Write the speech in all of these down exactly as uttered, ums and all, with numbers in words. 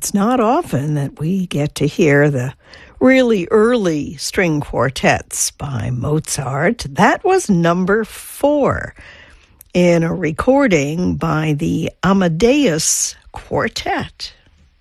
It's not often that we get to hear the really early string quartets by Mozart. That was number four in a recording by the Amadeus Quartet.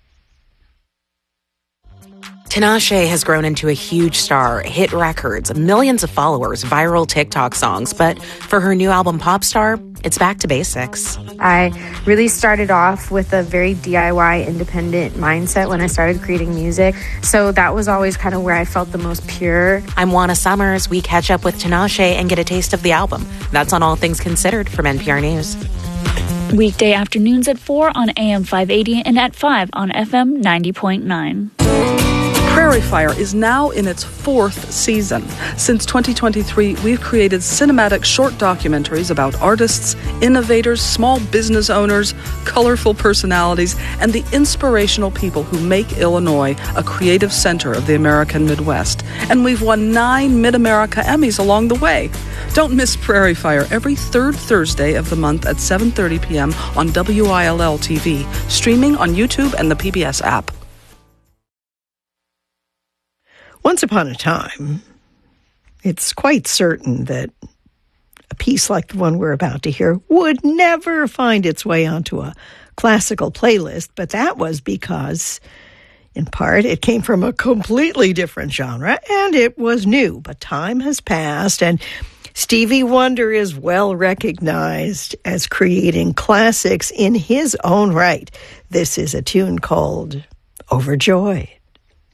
Tinashe has grown into a huge star, hit records, millions of followers, viral TikTok songs. But for her new album, Popstar, it's back to basics. I really started off with a very D I Y independent mindset when I started creating music. So that was always kind of where I felt the most pure. I'm Juana Summers. We catch up with Tinashe and get a taste of the album. That's on All Things Considered from N P R News. Weekday afternoons at four on A M five eighty and at five on F M ninety point nine. Prairie Fire is now in its fourth season. Since twenty twenty-three, we've created cinematic short documentaries about artists, innovators, small business owners, colorful personalities, and the inspirational people who make Illinois a creative center of the American Midwest. And we've won nine Mid-America Emmys along the way. Don't miss Prairie Fire every third Thursday of the month at seven thirty p.m. on W I L L T V, streaming on YouTube and the P B S app. Once upon a time, it's quite certain that a piece like the one we're about to hear would never find its way onto a classical playlist, but that was because, in part, it came from a completely different genre, and it was new. But time has passed, and Stevie Wonder is well recognized as creating classics in his own right. This is a tune called Overjoyed.